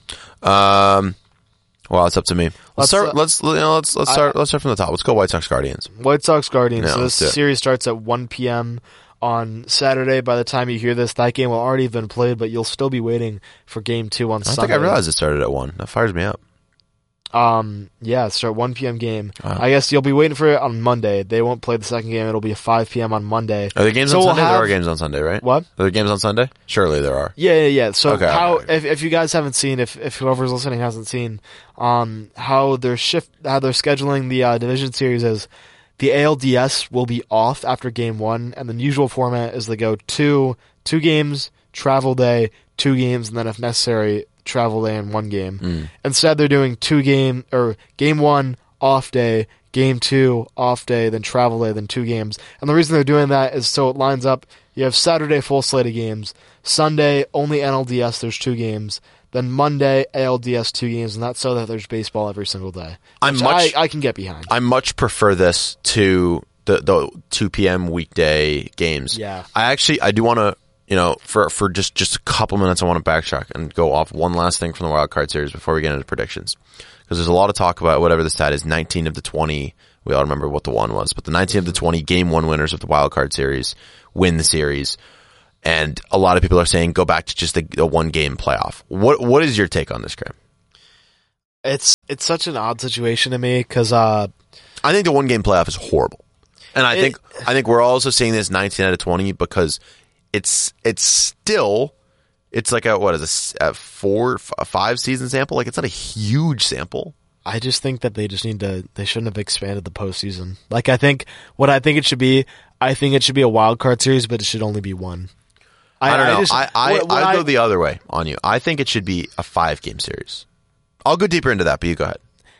Well, it's up to me. Let's start from the top. Let's go White Sox Guardians. White Sox Guardians. Yeah, so this series starts at 1 p.m. on Saturday. By the time you hear this, that game will already have been played, but you'll still be waiting for Game 2 on Sunday. I don't think I realized it started at 1. That fires me up. Start 1 p.m. game. Wow. I guess you'll be waiting for it on Monday. They won't play the second game. It'll be a 5 p.m. on Monday. Are there games on Sunday? There are games on Sunday, right? What? Are there games on Sunday? Surely there are. Yeah. So okay. If you guys haven't seen, if whoever's listening hasn't seen, how they're scheduling the division series is the ALDS will be off after game 1, and the usual format is they go two games, travel day, 2 games, and then if necessary, travel day and 1 game. Instead, they're doing game 1 off day, game 2 off day, then travel day, then 2 games. And the reason they're doing that is so it lines up. You have Saturday full slate of games, Sunday only NLDS. There's 2 games. Then Monday, ALDS 2 games, and that's so that there's baseball every single day. I can get behind. I much prefer this to the 2 p.m. weekday games. Yeah. I do want to, for just a couple minutes, I want to backtrack and go off one last thing from the Wild Card Series before we get into predictions. Because there's a lot of talk about whatever the stat is, 19 of the 20. We all remember what the one was, but the 19 of the 20 game one winners of the Wild Card Series win the series. And a lot of people are saying go back to just a one game playoff. What is your take on this, Graham? It's such an odd situation to me because I think the one game playoff is horrible. And I think we're also seeing this 19 out of 20 because it's like a 5 season sample. Like, it's not a huge sample. I just think that they shouldn't have expanded the postseason. Like, I think it should be a wild card series, but it should only be one. I don't know. I go the other way on you. I think it should be a 5-game series. I'll go deeper into that, but you go ahead.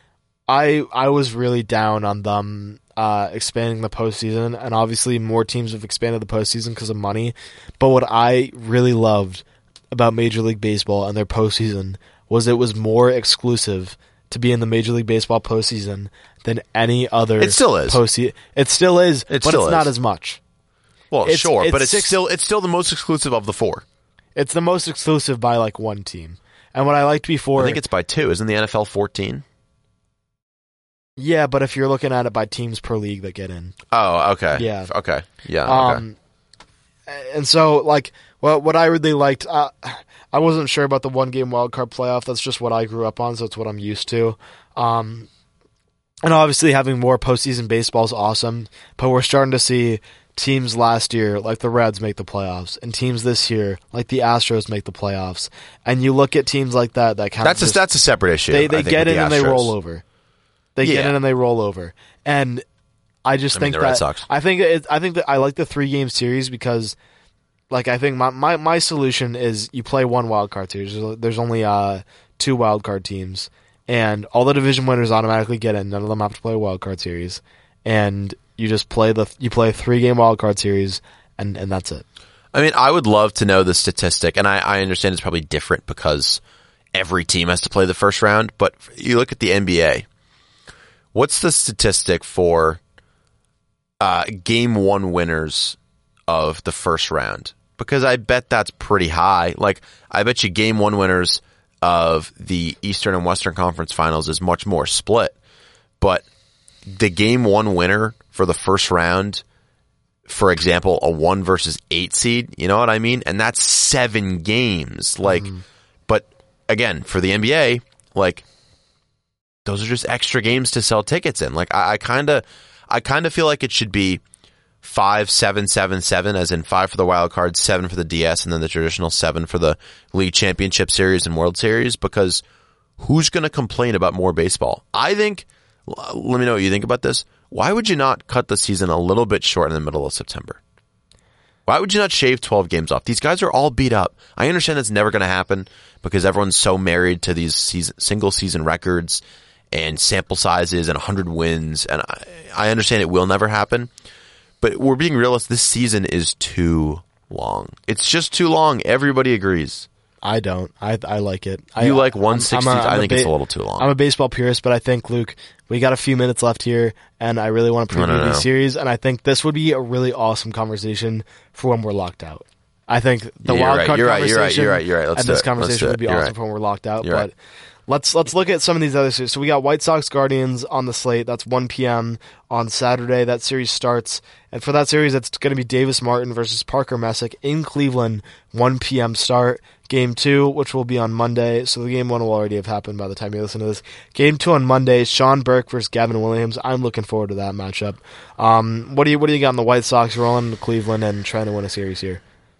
I was really down on them expanding the postseason, and obviously more teams have expanded the postseason because of money. But what I really loved about Major League Baseball and their postseason was it was more exclusive to be in the Major League Baseball postseason than any other. It still is. It still is, but it's not as much. Well, sure, but it's still the most exclusive of the 4. It's the most exclusive by like one team. And what I liked before, I think it's by 2. Isn't the NFL 14? Yeah, but if you're looking at it by teams per league that get in. Oh, okay. Yeah. Okay. Yeah. Okay. And so, like, what I really liked, I wasn't sure about the one-game wildcard playoff. That's just what I grew up on, so it's what I'm used to. And obviously having more postseason baseball is awesome, but we're starting to see teams last year, like the Reds, make the playoffs, and teams this year, like the Astros, make the playoffs. And you look at teams like that kind of that's a separate issue. They get in and they roll over. Get in and they roll over. And I think the that Red Sox. I think that I like the 3-game series because, like, I think my solution is you play one wild card series. There's only 2 wild card teams, and all the division winners automatically get in. None of them have to play a wild card series, and you just play a 3-game wild card series, and that's it. I mean, I would love to know the statistic, and I understand it's probably different because every team has to play the first round. But you look at the NBA. What's the statistic for game 1 winners of the first round? Because I bet that's pretty high. Like, I bet you game 1 winners of the Eastern and Western Conference Finals is much more split. But the game 1 winner for the first round, for example, a 1 versus 8 seed, you know what I mean? And that's 7 games. Like, but again, for the NBA, like, those are just extra games to sell tickets in. Like, I kind of feel like it should be 5, 7, 7, 7, as in 5 for the wild card, 7 for the DS, and then the traditional 7 for the League Championship Series and World Series, because who's going to complain about more baseball? I think, let me know what you think about this. Why would you not cut the season a little bit short in the middle of September? Why would you not shave 12 games off? These guys are all beat up. I understand that's never going to happen because everyone's so married to these single season records and sample sizes and 100 wins, and I understand it will never happen. But we're being realistic. This season is too long. It's just too long. Everybody agrees. I don't. I like it. You like 160? I think it's a little too long. I'm a baseball purist, but I think, Luke, we got a few minutes left here, and I really want to preview these series, and I think this would be a really awesome conversation for when we're locked out. I think the wild card conversation you're right. and this conversation would be awesome for when we're locked out. But let's look at some of these other series. So we got White Sox Guardians on the slate. That's 1 p.m. on Saturday. That series starts. And for that series, it's going to be Davis Martin versus Parker Messick in Cleveland, 1 p.m. start. Game 2, which will be on Monday. So the game 1 will already have happened by the time you listen to this. Game 2 on Monday, Sean Burke versus Gavin Williams. I'm looking forward to that matchup. What do you got on the White Sox rolling to Cleveland and trying to win a series here?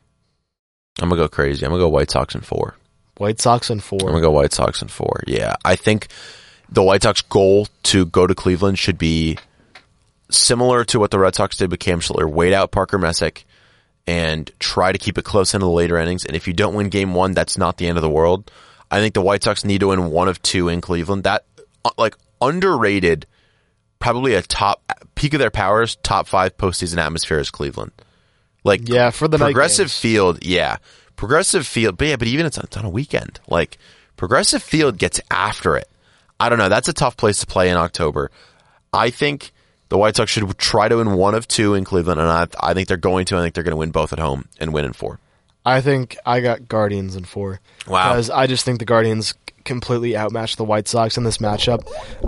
I'm going to go crazy. I'm going to go White Sox in 4. White Sox in 4. I'm going to go White Sox in 4. Yeah. I think the White Sox goal to go to Cleveland should be similar to what the Red Sox did with Cam Schiller. Wait out Parker Messick and try to keep it close into the later innings. And if you don't win game 1, that's not the end of the world. I think the White Sox need to win 1 of 2 in Cleveland. That, like, underrated, probably a top, peak of their powers, top 5 postseason atmosphere is Cleveland. Like, yeah, for the Progressive night games. Field, yeah. Progressive Field, but even it's on a weekend. Like, Progressive Field gets after it. I don't know. That's a tough place to play in October. I think the White Sox should try to win one of two in Cleveland, and I think they're going to. I think they're going to win both at home and win in 4. I think I got Guardians in 4. Wow. Because I just think the Guardians completely outmatched the White Sox in this matchup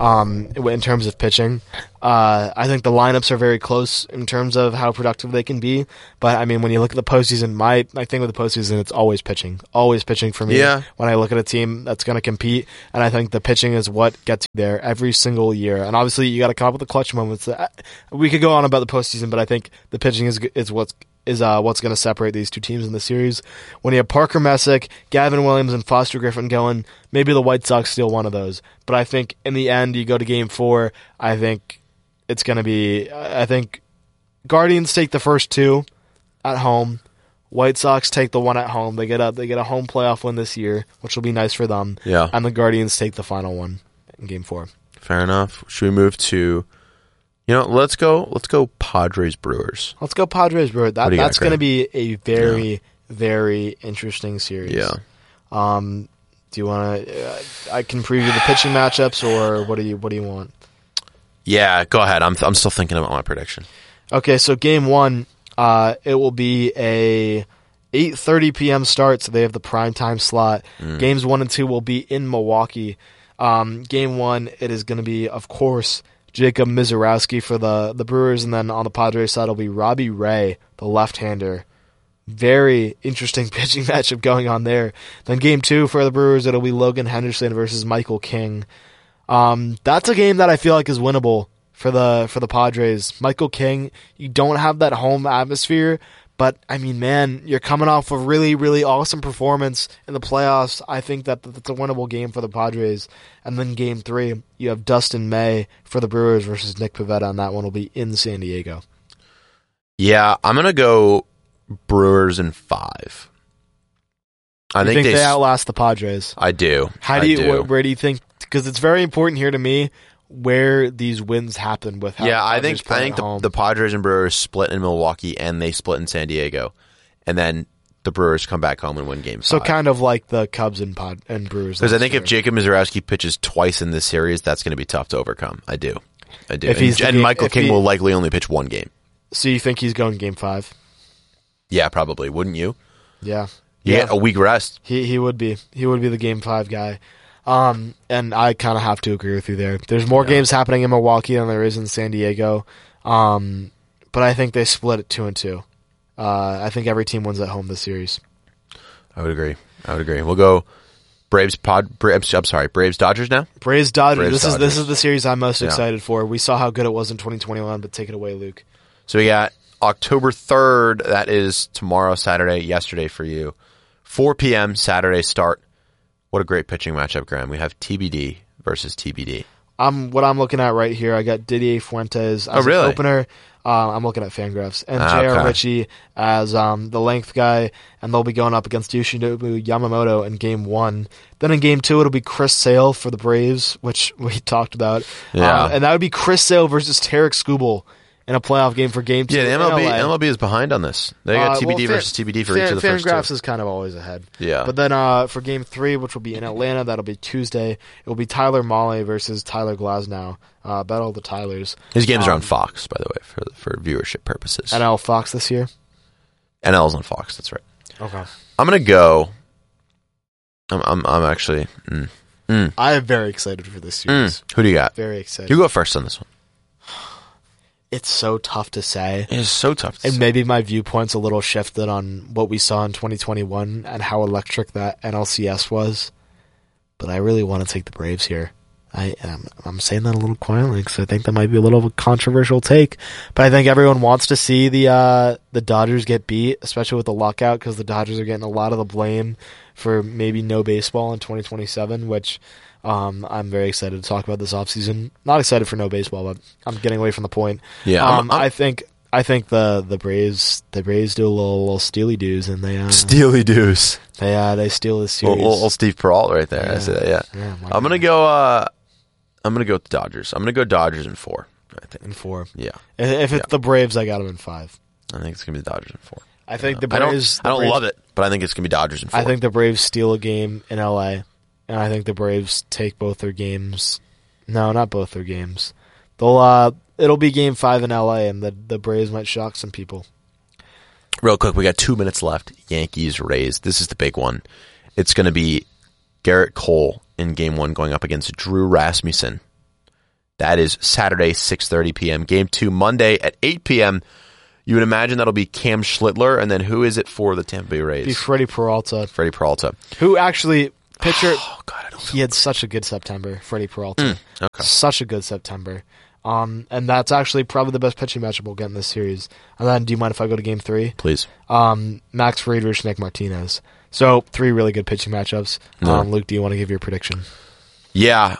in terms of pitching. I think the lineups are very close in terms of how productive they can be. But, I mean, when you look at the postseason, my thing with the postseason, it's always pitching. Always pitching for me when I look at a team that's going to compete. And I think the pitching is what gets you there every single year. And obviously, you got to come up with the clutch moments. We could go on about the postseason, but I think the pitching is what's going to separate these two teams in the series. When you have Parker Messick, Gavin Williams, and Foster Griffin going, maybe the White Sox steal one of those. But I think in the end, you go to Game 4, I think it's going to be... I think Guardians take the first 2 at home. White Sox take the 1 at home. They get a home playoff win this year, which will be nice for them. Yeah. And the Guardians take the final one in Game 4. Fair enough. Should we move to... let's go Padres Brewers. Let's go Padres Brewers. That's going to be a very, very interesting series. Yeah. Do you want to? I can preview the pitching matchups, or what do you want? Yeah, go ahead. I'm still thinking about my prediction. Okay, so Game 1, it will be a 8:30 p.m. start, so they have the primetime slot. Games 1 and 2 will be in Milwaukee. Game 1, it is going to be, of course, Jacob Mizorowski for the Brewers, and then on the Padres side, it'll be Robbie Ray, the left-hander. Very interesting pitching matchup going on there. Then Game 2 for the Brewers, it'll be Logan Henderson versus Michael King. That's a game that I feel like is winnable for the Padres. Michael King, you don't have that home atmosphere, but I mean, man, you're coming off a really, really awesome performance in the playoffs. I think that's a winnable game for the Padres. And then Game 3, you have Dustin May for the Brewers versus Nick Pivetta, and that one will be in San Diego. Yeah, I'm gonna go Brewers in 5. I think they outlast the Padres. I do. Where do you think? Because it's very important here to me where these wins happen with. I think the Padres and Brewers split in Milwaukee and they split in San Diego, and then the Brewers come back home and win Game 5. So kind of like the Cubs and Brewers. Because I think if Jacob Mizorowski pitches twice in this series, that's going to be tough to overcome. I do. And Michael King will likely only pitch 1 game. So you think he's going Game 5? Yeah, probably. Wouldn't you? Yeah. You get a week rest. He would be. He would be the Game 5 guy. And I kind of have to agree with you there. There's more games happening in Milwaukee than there is in San Diego. But I think they split it 2-2. I think every team wins at home this series. I would agree. We'll go Braves Dodgers now. Braves Dodgers. This is the series I'm most excited for. We saw how good it was in 2021, but take it away, Luke. So we got October 3rd. That is tomorrow, Saturday, yesterday for you. 4 p.m. Saturday start. What a great pitching matchup, Graham. We have TBD versus TBD. What I'm looking at right here, I got Didier Fuentes as an opener. I'm looking at Fangraphs. And J.R. Ritchie as the length guy, and they'll be going up against Yoshinobu Yamamoto in Game 1. Then in Game 2, it'll be Chris Sale for the Braves, which we talked about. Yeah. And that would be Chris Sale versus Tarek Skubal in a playoff game for Game 2. Yeah, the MLB is behind on this. They got TBD versus TBD for each of the first 2. Fangraphs is kind of always ahead. Yeah. But then for Game 3, which will be in Atlanta, that'll be Tuesday, it will be Tyler Mahle versus Tyler Glasnow. Battle of the Tylers. His games are on Fox, by the way, for viewership purposes. NL Fox this year? NL's on Fox, that's right. Okay. I'm going to go... I'm actually... I am very excited for this series. Who do you got? Very excited. You go first on this one. It's so tough to say. It is so tough to say. And maybe my viewpoint's a little shifted on what we saw in 2021 and how electric that NLCS was. But I really want to take the Braves here. I'm saying that a little quietly because I think that might be a little of a controversial take. But I think everyone wants to see the Dodgers get beat, especially with the lockout, because the Dodgers are getting a lot of the blame for maybe no baseball in 2027, which... I'm very excited to talk about this offseason. Not excited for no baseball, but I'm getting away from the point. Yeah, I think the Braves do a little steely doos, and they steely doos. They steal this series. Little Steve Peralta right there. Yeah. I see that. Yeah. I'm gonna go. I'm gonna go with the Dodgers. I'm gonna go Dodgers in 4. I think in 4. Yeah. If it's the Braves, I got them in 5. I think it's gonna be the Dodgers in 4. I think the Braves. I don't love it, but I think it's gonna be Dodgers in 4. I think the Braves steal a game in LA. and I think the Braves take both their games. No, not both their games. It'll be Game 5 in LA, and the Braves might shock some people. Real quick, we got 2 minutes left. Yankees, Rays. This is the big one. It's going to be Garrett Cole in Game 1 going up against Drew Rasmussen. That is Saturday, 6:30 p.m. Game 2, Monday at 8 p.m. You would imagine that'll be Cam Schlittler, and then who is it for the Tampa Bay Rays? Be Freddie Peralta. Freddie Peralta. Who actually, pitcher, Oh, God, I don't he had such a good September, Freddie Peralta. Okay. Such a good September. And that's actually probably the best pitching matchup we'll get in this series. And then, do you mind if I go to Game 3? Please. Max Fried versus Nick Martinez. So, 3 really good pitching matchups. No. Luke, do you want to give your prediction? Yeah.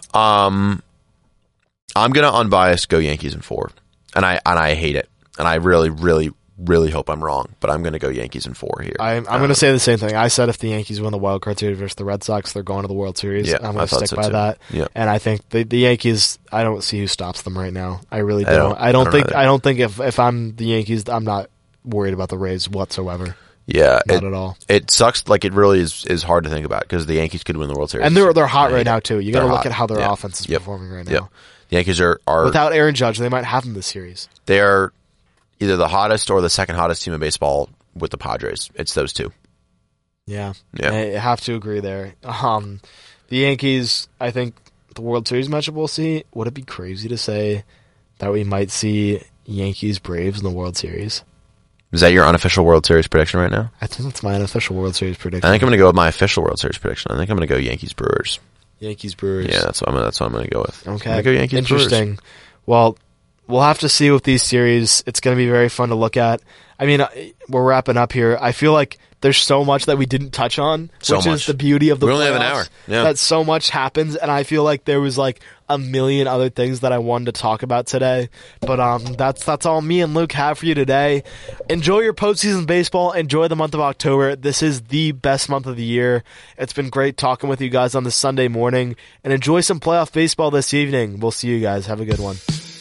I'm going to unbiased go Yankees in 4. And I hate it. And I really, really, really hope I'm wrong. But I'm going to go Yankees in 4 here. I'm going to say the same thing. I said if the Yankees win the wild card series versus the Red Sox, they're going to the World Series. Yeah, I'm going I to thought stick so by too. that. Yeah. And I think the Yankees, I don't see who stops them right now. I really I don't. I don't think either. if I'm the Yankees, I'm not worried about the Rays whatsoever. Yeah. Not at all. It sucks. Like, it really is hard to think about because the Yankees could win the World Series. And they're hot right now too. You got to They're look hot. at how their Yeah. offense is Yep. performing right now. Yep. The Yankees are Without Aaron Judge, they might have him this series. they are either the hottest or the second hottest team in baseball with the Padres. It's those two. Yeah. Yeah. I have to agree there. The Yankees, I think the World Series matchup we'll see. Would it be crazy to say that we might see Yankees Braves in the World Series? Is that your unofficial World Series prediction right now? I think that's my unofficial World Series prediction. I think I'm going to go with my official World Series prediction. I think I'm going to go Yankees Brewers. Yankees Brewers. Yeah, that's what I'm going to go with. Okay. I'm going to go Yankees Interesting. Brewers. Well, we'll have to see with these series. It's going to be very fun to look at. I mean, we're wrapping up here. I feel like there's so much that we didn't touch on, So which much. is the beauty of the We only have an playoffs, hour. Yeah. That so much happens, and I feel like there was like a million other things that I wanted to talk about today. But that's all me and Luke have for you today. Enjoy your postseason baseball. Enjoy the month of October. This is the best month of the year. It's been great talking with you guys on this Sunday morning, and enjoy some playoff baseball this evening. We'll see you guys. Have a good one.